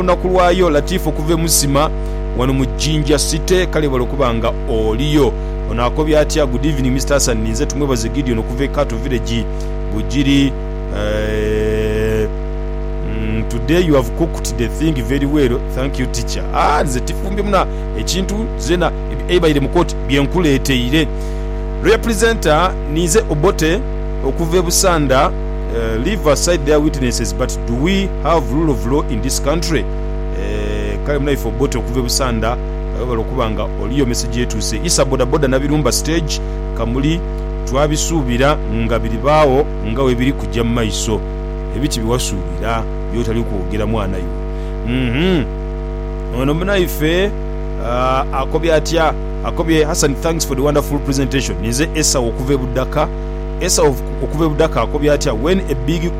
nakulwayo Latifu okuva Musima wano mu Jinja City kale balokubanga oliyo ono akobya atya. Good evening Mr. Hassan, ninze tumwebaze Gideon okuva Kato Village Bujiri. Today you have cooked the thing very well, thank you teacher. Nze tifumbi muna ekintu zena ebaire mukoti byenkuleteire. Representer Nize Obote okuva Busanda. Leave aside their witnesses, but do we have rule of law in this country? Kale mnaifu Obote okuva Busanda balokubanga oliyo message yetuse. Isa boda boda na Birumba stage kamuli twabisuubira nga biri baawo nga we biri kujja mu maiso ebiki biwasuubira byotali kwogera mwana yo. Ono mnaife akobya atya akobye Hassan, thanks for the wonderful presentation. Nize Esa okuva Budaka. Esa okuva Budaka akobya atya when a big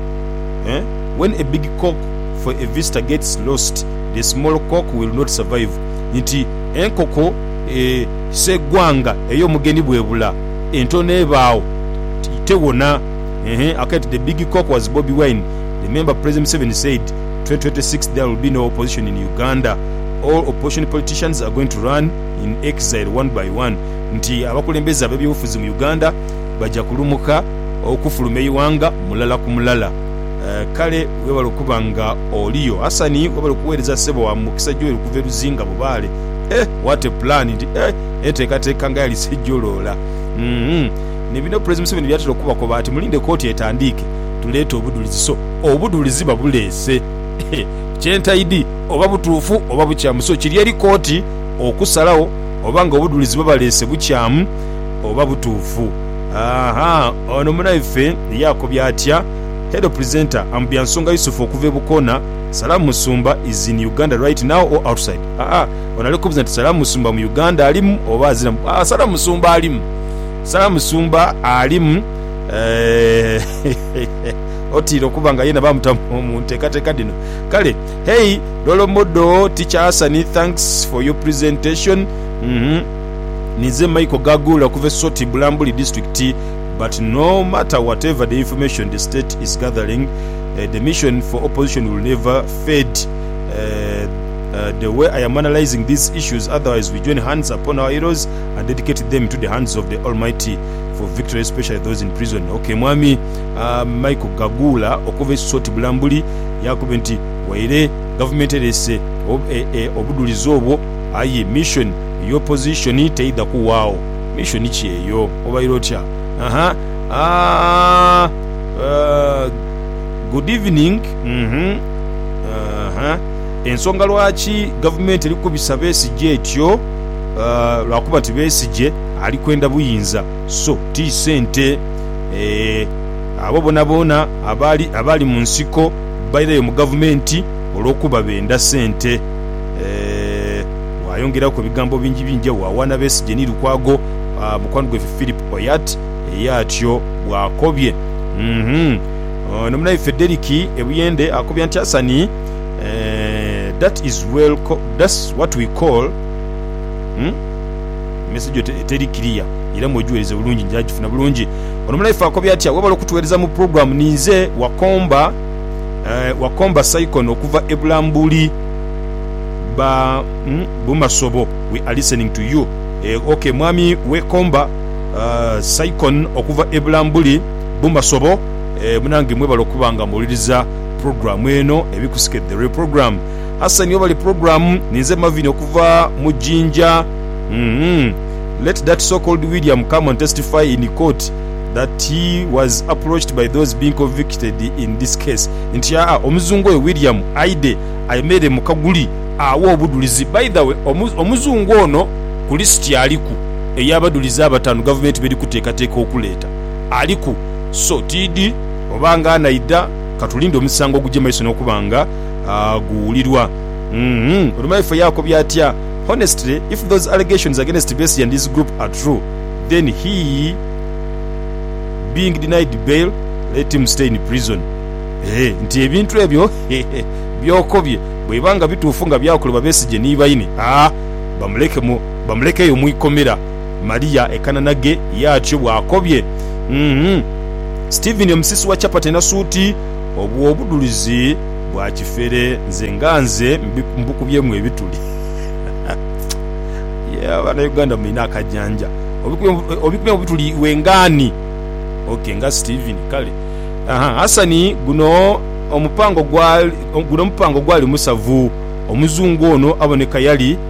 cock for a visitor gets lost, the small cock will not survive. Nti enkoko segwanga eyo mugeni bwebula entone ebaawo tewona. Akati the big cock was Bobby Wine. The member President Museveni said 2026 there will be no opposition in Uganda. All opposition politicians are going to run in exile one by one. Nti abakulembeza ab'ebyobufuzi mu Uganda bajja kulumuka okufuluma eyiwanga mulala ku mulala. Kale webala okubanga oliyo Hasani webala okuweereza ssebo wa mukisa Joel okuva Luzinga Bubaale. What a plan. Nti enteekateeka nga yali sejjoloola. Ne bino President Museveni byatera okubako bati mulinde kooti etandike tuleeta obudulizi. So obudulizi babuleese kyentaidi oba butuufu oba bukyamu. So kiri eri kooti okusalawo obanga obudulizi babaleese bukyamu oba butuufu. Ono munaife yakobya atya. Head of presenter Ambyansonga Yusuf okuva Bukona. Salamu Musumba is in Uganda right now or outside? Onali kubuza nti Salamu Musumba mu Uganda alimu oba azira. Salamu Musumba alimu. Salamu Musumba alimu. Otiro kubanga yena bamutamu mu nteekateeka dino. Kale hey Lolo Modo teacher Hassan, thanks for your presentation. Nize Michael Gagula okuva Soti Bulambuli district. But no matter whatever the information the state is gathering, the mission for opposition will never fade. The way I am analyzing these issues, otherwise we join hands upon our heroes and dedicate them to the hands of the Almighty for victory, especially those in prison. Okay, mwami Michael Gagula okuva Soti Bulambuli yakubenti waire government erese obudulizo obwo aye mission your position teida kuwao mission kyeyo obairotya. Good evening. Ensonga lwaki government eri kubisa Besigye etyo lwakuba ti Besigye ali kwenda buyinza, so ti sente abo bona abali mu nsiko bayireyo mu government olw'okuba benda sente. Wayongera ku bigambo bingi wawana Besigye ni Lukwago mukwano gwe Philip Oyat eyatyo bwakobye. Nomunaife Deriki ebuyende akobya nti Hasani, that's what we call message teri clear era mwejuweleze bulungi njagifuna bulungi. Nomunaife akobya ati wabala okutuweereza mu program ninze wakomba Saikon okuva Ebulambuli Bumasobo. We are listening to you. Okay mwami wekomba Saikon okuva Ebulambuli Bumasobo. Munange mwebala okubanga muliriza program eno ebikusike the real program. Hassan yobali program ninze Mavini okuva mu Jinja. Let that so-called William come and testify in court that he was approached by those being convicted in this case. Nti omuzungu oyo William aide ayemere mukaguli awo obudulizi. By the way omuzungu ono ku list aliku eyabaduliza abatano government beri kuteekateeka okuleeta aliku. So tidi obanga anaida katulinde omusango guje maiso n'okubanga guulirwa. Olumaifu yakobya atya. Honestly, if those allegations against Besigye and his group are true, then he being denied bail, let him stay in prison. Nti ebintu ebyo byokobye bwebanga bituufu nga byakolebwa Besigye nibayine bamulekeyo mwikomera. Maria ekananage yatyo bwakobye. Steven Omusisi wa Chapati na suuti obudulizi bwakifere nze nganze mbukubyemu ebituli bana Uganda mulina akajanja obikubyemu bituli wengani okay nga Steven kale Hasani guno omupango gwali musavu omuzungu ono aboneka yali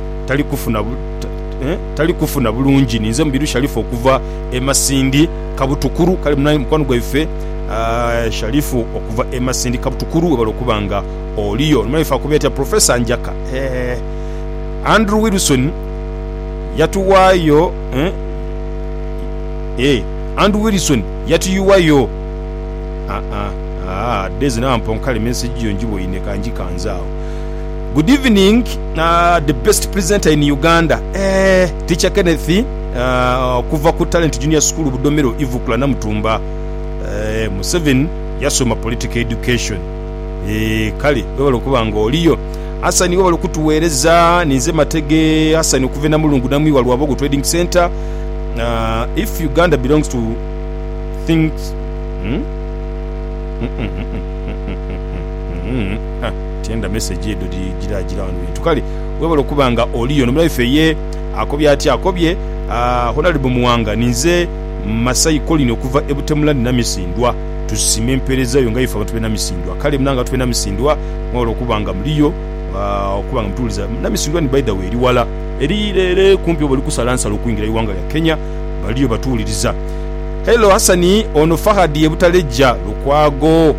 tali kufuna bulungi ninze mubiru Sharifu okuva emasindi kabutukuru kali munayi mukwano gwaife Sharifu okuva emasindi kabutukuru webalo kubanga oliyo nomaifa akubeta Professor Njaka Andrew Wilson yatuwayo Andrew Wilson yatuyuwayo dezi na mponkale message yo njibo ine kanji kanzao. Good evening, the best presenter in Uganda, Teacher Kenneth, kuva ku Talent Junior School Budomero Ivukula na Mutumba, Museveni yasoma political education. Kale webalo kubanga oliyo Hasani webalo kutuweereza ninze matege Hasani okuve na mulungu namwi walwabogo trading center. If Uganda belongs to things tienda message edo gira wanu tukali webalo kubanga oliyo nomulaife ye akobye ati akobye Honorable Muwanga ninze Masai Colin okuva Ebutemulani na Misindwa tusime mpereza yo ngaifa batube na Misindwa kale mnanga tube na Misindwa mwalo kubanga mliyo okubanga mtuliza na Misindwa ni by the way eri wala eri kumpi obali kusalansa lokuingira iwanga ya Kenya baliyo batuliriza. Hello Hasani ono Fahadi Ebutaleja Lukwago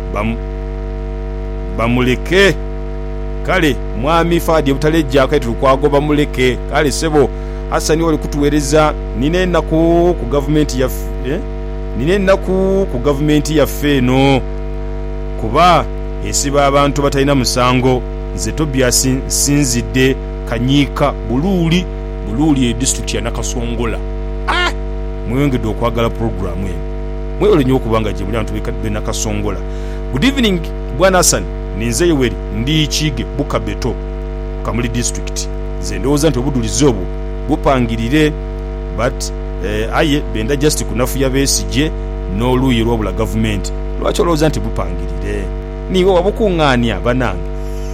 bamuleke kale mwami Fahadi Ebutaleja kati Lukwago bamuleke kale sebo Hasani wali kutuwereza ninena ku government ya ninena ku government ya feno kuba esiba abantu batalina musango nze Tobias sinzidde Kanyika Bululi district ya Nakasongola mwengedde okwagala program eno mwewole nnyo okubanga gye muli abantu be Nakasongola. Good evening Bwana Hassan ninze yeweri ndi Kige Bukabeto Kamuli district nze ndowooza nti obudulizi obwo bupangirire but aye benda just kunafu ya Besigye n'oluuyi lw'obula government lwaki olowooza nti bupangirire niwe wabukuŋŋaanya banange.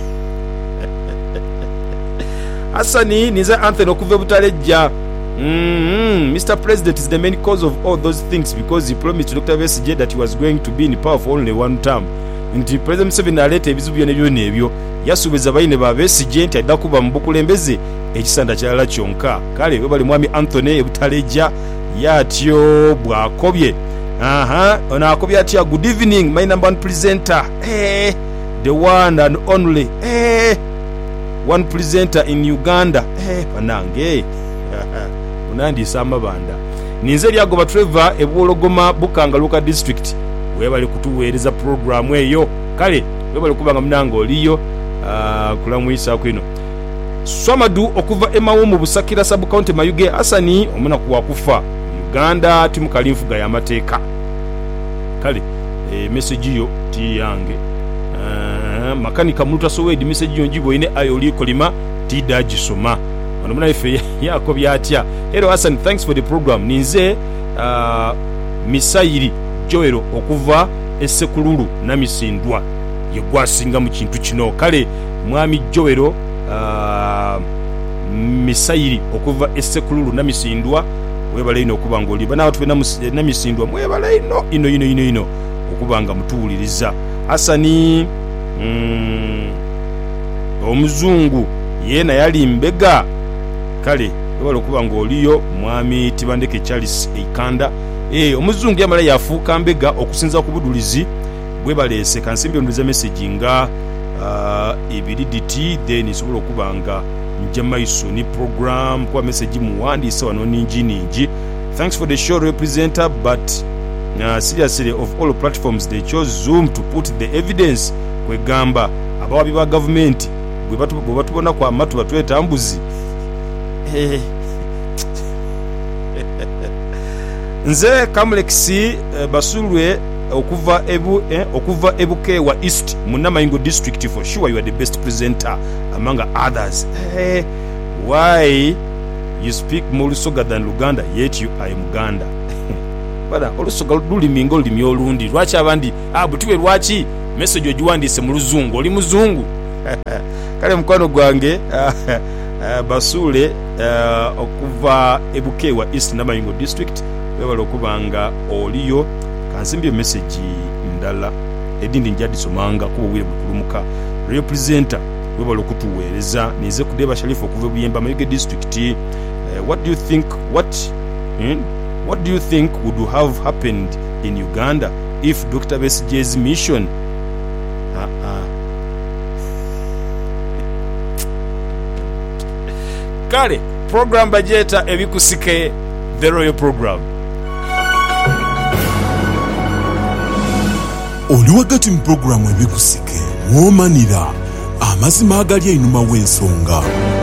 Hassani ninze Anthony okuva Ebutalejja. Mr. President is the main cause of all those things because he promised to Dr. Besigye that he was going to be in power for only one term. Nti President Museveni aleta ebizibu byonna ebyo yasuubiza bayine ba Besigye nti adda kuba mu bukulembeze ekisanda kyalala kyonka. Kale we bali mwami Anthony Ebutalejja yatyo bwakobye. Ono akobye atya. Good evening my number one presenter, the one and only one presenter in Uganda, panange unandisa amabanda ninze lyagoba Trevor Ebwologoma Bukangaluka district webali kutuweereza program eyo kale webali kubanga munango oliyo kulamuyisa kwino. Swamadu okuva Emawo mu Busakira sub county Mayuge Hasani omuna kuwakufa Uganda timu kalinfuga ya mateeka kale message yo ti yange makanika muluta sowedi message yo njibo ine ayo likolima tida gisoma onomuna ife yako byatya. Hello Hassan, thanks for the program. Ninze Misayiri Joero okuva Essekululu na Misindwa yegwasinga mu kintu kino kale mwami Joero Misayiri okuva Essekululu na Misindwa webale ino okubanga oli bana watu na Misindwa mwebale ino okubanga mutuuliriza. Hasani omuzungu yena yali mbega kale webale okubanga oliyo mwami Tibandeke Charles Eikanda omuzungu yamala yafuuka mbega okusinza ku budulizi bwebalese kansimbi onduliza message nga ebididiti then isobola okubanga nje maiso ni program kwa message muwandisa wano ninji. Thanks for the show representer but seriously of all platforms they chose Zoom to put the evidence kwegamba abawabi ba government bwe batubona kwa matu batweta mbuzi nze Kamlexi Basulwe okuva Ebuke wa East Munamayingo district. For sure you are the best presenter among others. Why you speak more Lusoga than Luganda yet you are Muganda? Bada Olusoga lulimi ngo lulimi olundi lwaki abandi butiwe lwaki message ogiwandiise mu luzungu oli muzungu kale mukwano gwange Basule okuva ebukewa East Namayingo district webala okubanga oliyo kansimbye message ndala edindi njadisomanga kuba wile butulumuka representer webala okutuweereza nize kudeba Sharifu okuva Buyemba Mayuge district. What do you think would have happened in Uganda if Dr. Besigye's mission kale program bajeta ebikusike the royal program oli wakati mu programu ebikusike mwomanira amazima agali einuma w'ensonga.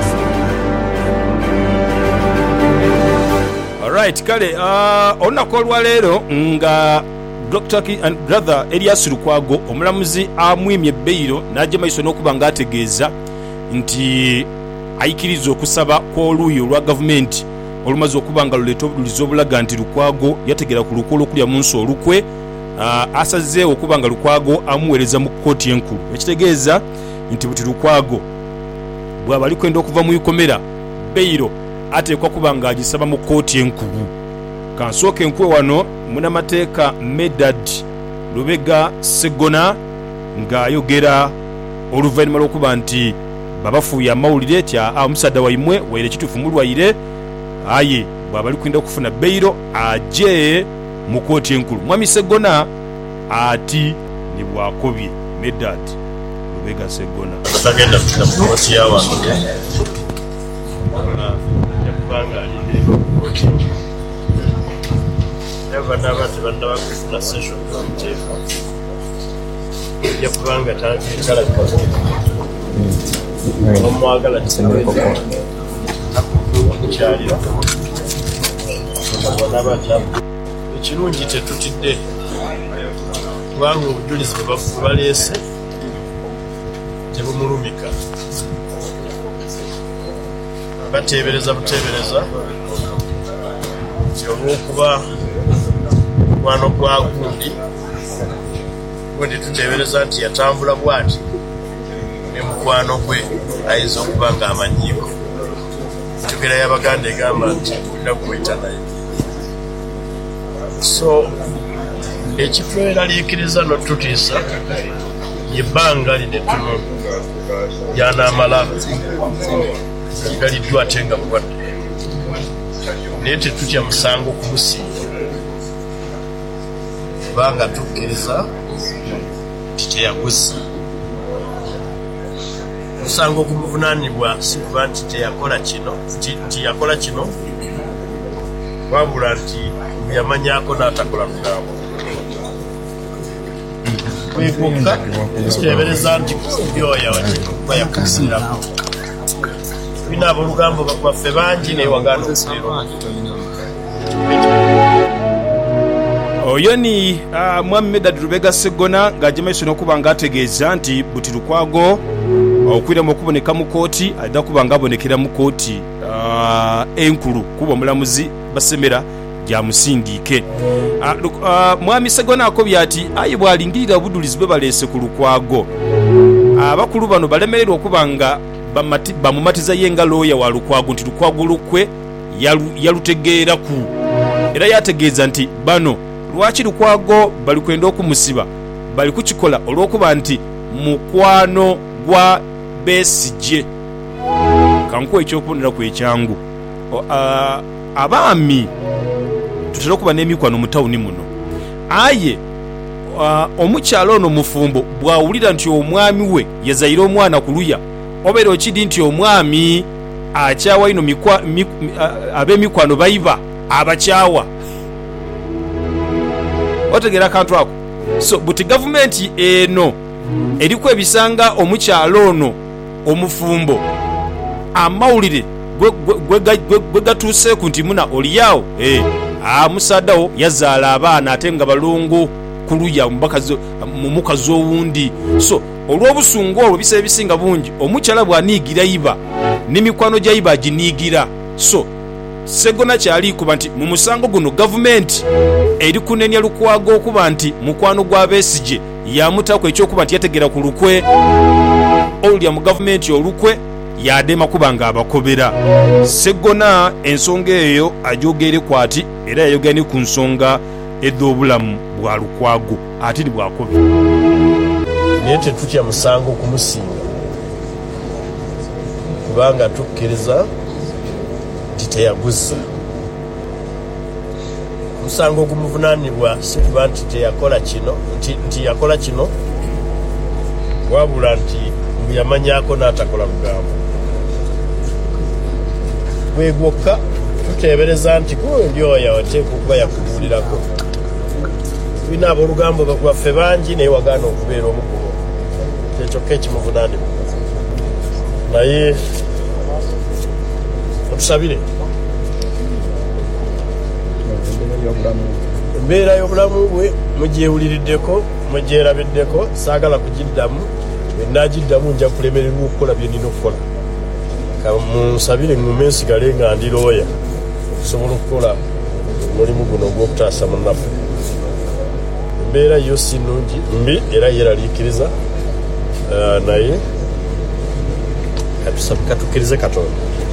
Alright kale olunaku olwaleero nga Dr. and brother Elias Lukwago omulamuzi amwimye beyiro n'ajja maiso n'okuba nga ategeeza nti ayikiriza okusaba kw'oluuyi olwa gavumenti olumaze okuba nga luleeta obujulizi obulaga nti Lukwago yategera ku lukwe olw'okulya mu nsi olukwe. Asazeewo okuba nga Lukwago amuweereza mu kkooti enkulu ekitegeeza nti buti Lukwago bw'aba alikwenda okuva mu ikomera beyiro ateekwa kuba nga agisaba mu kkooti enkulu. Kansooka enkwe wano munamateeka Medad Lubega Segona ng'ayogera oluvannyuma lw'okuba nti babafuuya amawulire tya omusaadde waimwe waire kituufu mulwaire aye bw'aba alikwenda okufuna beyiro aje mu kkooti enkulu. Mwami Segona ati ni bwakobye Medad Lubega Segona tagenda kufuna kkooti y'abantu yakubanga alinde kkooti yava n'abantu bannaba kufuna session y'omuteeka yakubanga talabika omwagala okukyalira ekirungi tetutidde kubanga obujulizi bwe baleese tebumulumika bateebereza buteebereza olw'okuba mukwano gwa gundi gundi tuteebereza nti yatambula bw'ati ne mukwano gwe ayinza okuba nga amanyiiko njogera y'Abaganda egamba nti nakuyita naye. So ekitweraliikiriza n'otutiisa yebbanga lino ettono lyanaamala galiddwa ate nga bulwadde naye tetutya musango kumusinga kubanga tukkiriza nti teyaguza musango okumuvunaanibwa si kuba nti teyakola kino nti yakola kino wabula nti yamanyako n'atakola lugambo kwekokka kiteebereza nti byoya wakuba yakusirako bina ab'olugambo baffe bangi naye waganda okubeera oyo ni mwami Medad Lubega Segona ng'ajja maiso n'okuba nga ategeeza nti buti Lukwago okwiramu okuboneka mu kkooti ajja kuba nga abonekera mu kkooti enkulu kuba omulamuzi Basemera gyamusindiike. Mwami Segona akobya ati aye bw'alingirira obujulizi bwe baleese ku Lukwago abakulu bano balemererwa okuba nga bamumatiza ye nga looya wa Lukwago nti Lukwago lukwe yalutegeeraku era yategeeza nti bano lwaki Lukwago bali kwenda okumusiba bali kukikola olw'okuba nti mukwano gwa Besigye. Kankuwa ekyokubonera ku ekyangu abaami tutera okuba n'emikwano mu tawuni muno aye omukyalo ono mufumbo bw'awulira nti omwami we yazayira omwana ku luya obeera okidi nti omwami akyawa ino ab'emikwano bayiba abakyawa otegera akantu ako. So buti gavumenti eno eriku ebisanga omukyalo ono omufumbo amawulire gwe gatuuseeku nti muna oliyawo musaddawo yazaala abaana ate nga balongo ku luya mu mukazi owundi. So olw'obusungu olwo biseera ebisinga bungi omukyala bw'aniigira iba n'emikwano gya iba aginiigira. So Segona kyali kuba nti mu musango guno gavumenti eri kunenya Lukwago okuba nti mukwano gwa Besigye yamutako ekyokuba nti yategera ku lukwe olya mu gavumenti olukwe yadema kuba nga abakobera. Sseggona ensonga eyo ajogereko ati era yayogera ne ku nsonga ed'obulamu bwa Lukwago ate ni bwakobe naye tetutya musango kumusinga kubanga tukkiriza nti teyaguzza. Musango ogumuvunaanibwa si kuba nti teyakola kino nti yakola kino wabula nti mbu yamanyako n'atakola lugambo gwe gwokka. Tuteebereza nti gundi oyo ateeka okuba yakubuulirako. Tulina ab'olugambo bagwaffe bangi naye wagaana okubeera omukubo kyekyoka ekimuvunaanibwa. Naye otusabire embeera y'obulamu bwe mugyewuliriddeko mugyerabiddeko saagala kugiddamu enagiddamu nja kulemererwa okukola bye nina okukola. Munsabire ngume nsigale nga ndi looya okusobola okukola omulimu guno ogw'okutaasa munnaffe. Embeera yo si nnungi mbi era yeraliikiriza naye katukkirize Katonda.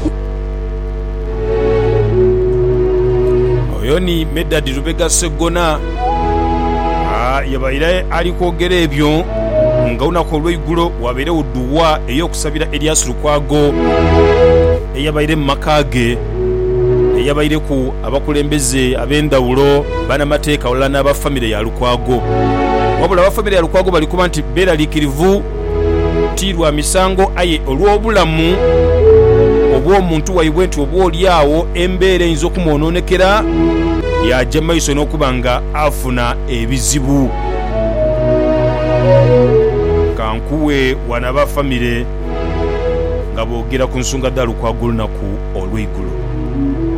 Oyo ni Medad Lubega Sseggona yabaire ali kwogera ebyo nga lunaku olw'eigulo wabeerewo dduwa ey'okusabira Erias Lukwago eyabaire mu maka ge eyabaire ku abakulembeze ab'endawulo banamateeka walala n'abafamire ya Lukwago. Wabula abafamire ya Lukwago balikuba nti beeraliikirivu ti lwa misango aye olw'obulamu obw'omuntu wayibwe nti oba oli awo embeera eyinza okumwonoonekera yajja maiso n'okuba nga afuna ebizibu. Kankuwe wana bafamire nga boogera ku nsonga dda Lukwago lunaku olw'eigulo.